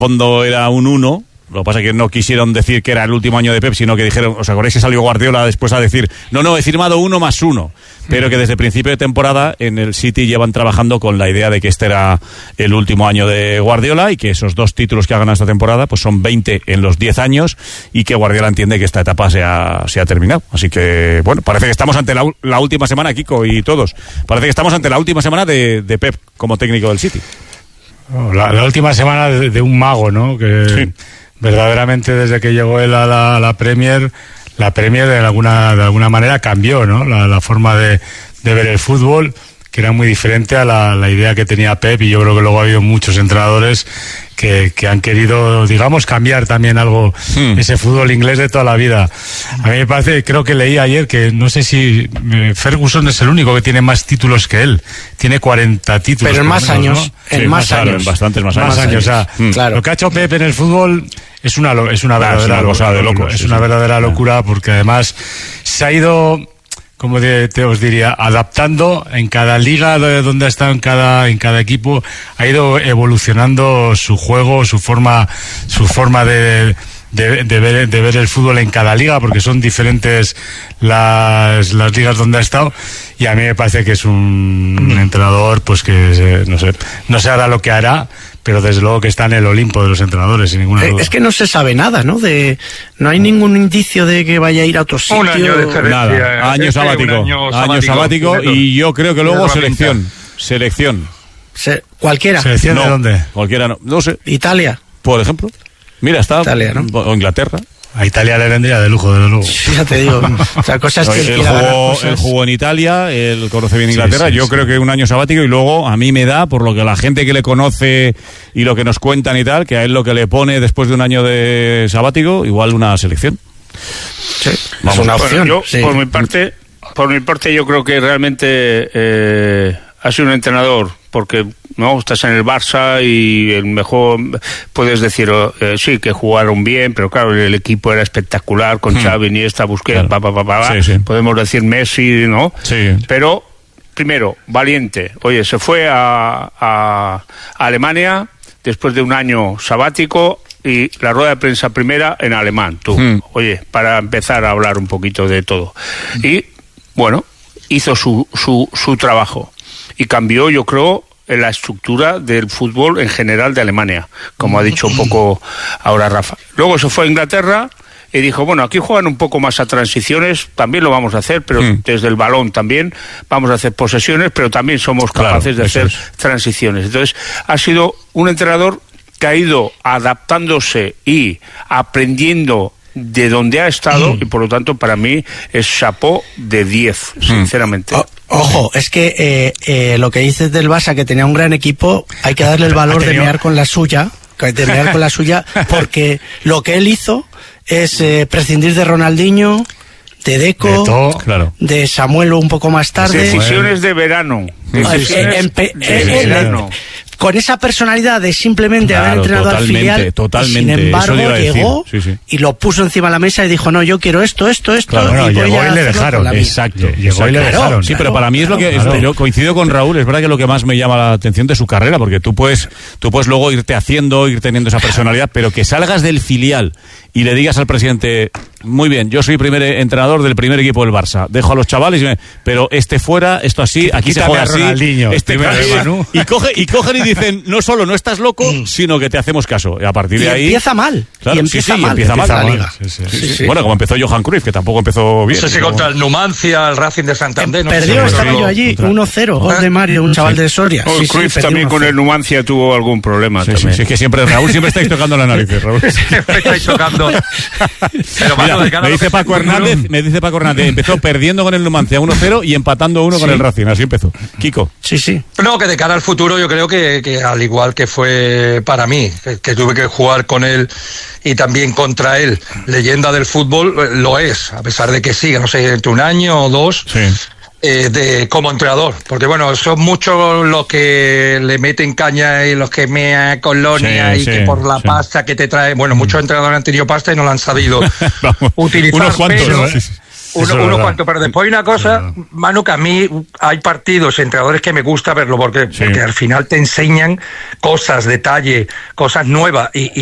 fondo era un 1. Lo que pasa es que no quisieron decir que era el último año de Pep, sino que dijeron, ¿os acordáis que salió Guardiola después a decir, no, he firmado 1 más 1? Pero que desde el principio de temporada en el City llevan trabajando con la idea de que este era el último año de Guardiola y que esos 2 títulos que ha ganado esta temporada pues son 20 en los 10 años y que Guardiola entiende que esta etapa se ha terminado. Así que, bueno, parece que estamos ante la última semana, Kiko y todos, parece que estamos ante la última semana de Pep como técnico del City. La última semana de un mago, ¿no? Que sí. Verdaderamente desde que llegó él a la Premier de alguna manera cambió, ¿no? La forma de ver el fútbol, que era muy diferente a la idea que tenía Pep, y yo creo que luego ha habido muchos entrenadores que han querido, digamos, cambiar también algo ese fútbol inglés de toda la vida. A mí me parece, creo que leí ayer que no sé si Ferguson es el único que tiene más títulos que él. Tiene 40 títulos. Pero en más años, ¿no? En más años. En bastantes más años. O sea, claro. Lo que ha hecho Pep en el fútbol es una verdadera cosa de locos. Es una verdadera locura, porque además se ha ido, como os diría, adaptando en cada liga donde ha estado, en cada equipo, ha ido evolucionando su juego, su forma de ver el fútbol en cada liga, porque son diferentes las ligas donde ha estado, y a mí me parece que es un entrenador pues que no sé ahora lo que hará, pero desde luego que está en el Olimpo de los entrenadores, sin ninguna duda. Es que no se sabe nada, ¿no? No hay ningún indicio de que vaya a ir a otro sitio. Un año de diferencia. Nada, año sabático, y yo creo que luego selección. ¿Cualquiera? ¿Selección de dónde? Cualquiera, no sé. ¿Italia? Por ejemplo. Mira, está Italia, ¿no? O Inglaterra. A Italia le vendría de lujo, desde luego. Ya te digo. O sea, cosas que él jugó en Italia, él conoce bien Inglaterra. Yo creo que un año sabático, y luego a mí me da, por lo que la gente que le conoce y lo que nos cuentan y tal, que a él lo que le pone después de un año de sabático, igual una selección. Sí, es una opción. Yo, por mi parte, yo creo que realmente ha sido un entrenador, porque no estás en el Barça y el mejor, puedes decir sí, que jugaron bien, pero claro, el equipo era espectacular con Xavi, Iniesta, Busquets, claro. Sí. Podemos decir Messi, ¿no? Sí. Pero primero, valiente. Oye, se fue a Alemania después de un año sabático, y la rueda de prensa primera en alemán, oye, para empezar a hablar un poquito de todo. Y bueno, hizo su trabajo y cambió, yo creo, la estructura del fútbol en general de Alemania, como ha dicho un poco ahora Rafa. Luego se fue a Inglaterra y dijo, bueno, aquí juegan un poco más a transiciones, también lo vamos a hacer, pero desde el balón también vamos a hacer posesiones, pero también somos capaces de hacer transiciones. Entonces, ha sido un entrenador que ha ido adaptándose y aprendiendo de donde ha estado, y por lo tanto para mí es chapó de 10, sinceramente. Ojo, es que lo que dices del Barça, que tenía un gran equipo, hay que darle el valor de mear con la suya, porque lo que él hizo es prescindir de Ronaldinho, de Deco, de Samuel un poco más tarde. Decisiones de verano. Con esa personalidad de simplemente haber entrenado al filial, sin embargo llegó y lo puso encima de la mesa y dijo, no, yo quiero esto, claro, y llegó y le dejaron. Exacto. Llegó y le dejaron. Sí, pero para mí es lo que yo coincido con Raúl, es verdad que lo que más me llama la atención de su carrera, porque tú puedes luego ir teniendo esa personalidad, pero que salgas del filial y le digas al presidente, muy bien, yo soy primer entrenador del primer equipo del Barça, dejo a los chavales, pero fuera, esto así, aquí se juega así, y cogen y dicen, no solo no estás loco, sino que te hacemos caso. Y a partir de ahí empieza mal. Claro, empieza mal la liga. Sí. Bueno, como empezó Johan Cruyff, que tampoco empezó bien. No sé si contra el Numancia, el Racing de Santander. Perdió, estaba yo allí, 1-0, gol de Mario, un chaval de Soria. Cruyff también con el Numancia tuvo algún problema. Sí, es que Raúl siempre estáis tocando la nariz, Raúl. Siempre estáis tocando. Pero mira, me dice Paco Hernández, empezó perdiendo con el Numancia 1-0 y empatando 1 con el Racing, así empezó. Kiko. Sí. No, que de cara al futuro yo creo que al igual que fue para mí, que tuve que jugar con él y también contra él, leyenda del fútbol, lo es, a pesar de que siga, no sé, entre un año o dos. Como entrenador, porque bueno, son muchos los que le meten caña y los que mea colonia que por la pasta que te trae, bueno, muchos entrenadores han tenido pasta y no la han sabido utilizar, unos cuantos, pero, uno cuanto, pero después hay una cosa, Manu, que a mí hay partidos, entrenadores que me gusta verlo, porque al final te enseñan cosas, detalle, cosas nuevas, y